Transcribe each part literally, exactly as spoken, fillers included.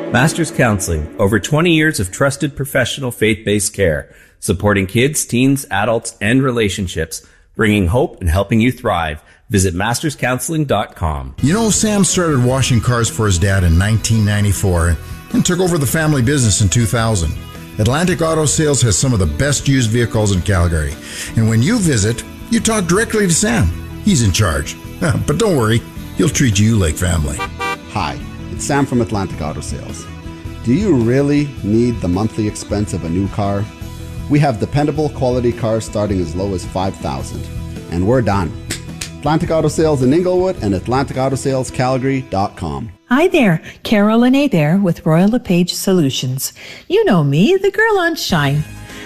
Masters Counseling, over twenty years of trusted professional faith-based care, supporting kids, teens, adults, and relationships, bringing hope and helping you thrive. Visit masters counseling dot com. You know, Sam started washing cars for his dad in nineteen ninety-four and took over the family business in two thousand. Atlantic Auto Sales has some of the best used vehicles in Calgary. And when you visit, you talk directly to Sam. He's in charge. But don't worry, he'll treat you like family. Hi, it's Sam from Atlantic Auto Sales. Do you really need the monthly expense of a new car? We have dependable quality cars starting as low as five thousand dollars. And we're done. Atlantic Auto Sales in Inglewood and atlantic auto sales calgary dot com. Hi there, Carolyn Adair with Royal LePage Solutions. You know me, the girl on Shine.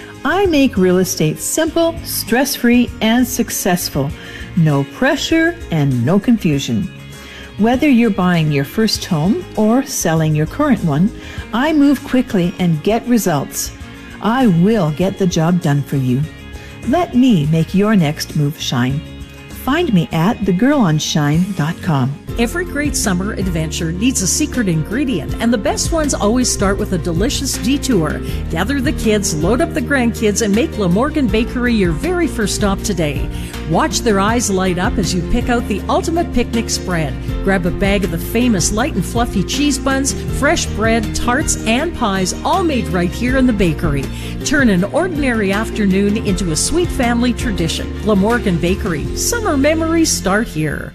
I make real estate simple, stress-free, and successful. No pressure and no confusion. Whether you're buying your first home or selling your current one, I move quickly and get results. I will get the job done for you. Let me make your next move shine. Find me at the girl on shine dot com. Every great summer adventure needs a secret ingredient, and the best ones always start with a delicious detour. Gather the kids, load up the grandkids, and make Glamorgan Bakery your very first stop today. Watch their eyes light up as you pick out the ultimate picnic spread. Grab a bag of the famous light and fluffy cheese buns, fresh bread, tarts, and pies, all made right here in the bakery. Turn an ordinary afternoon into a sweet family tradition. Glamorgan Bakery. Summer memories start here.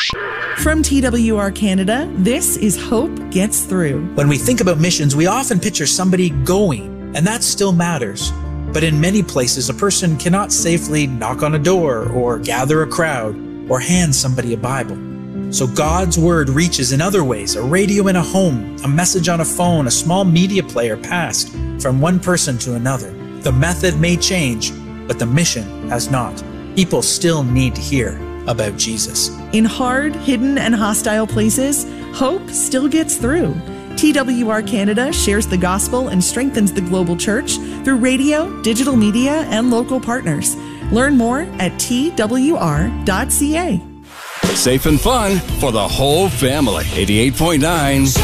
From T W R Canada, this is Hope Gets Through. When we think about missions, we often picture somebody going, and that still matters. But in many places, a person cannot safely knock on a door or gather a crowd or hand somebody a Bible. So God's word reaches in other ways: a radio in a home, a message on a phone, a small media player passed from one person to another. The method may change, but the mission has not. People still need to hear about Jesus. In hard, hidden, and hostile places, hope still gets through. T W R Canada shares the gospel and strengthens the global church through radio, digital media, and local partners. Learn more at T W R dot C A. Safe and fun for the whole family. eighty-eight point nine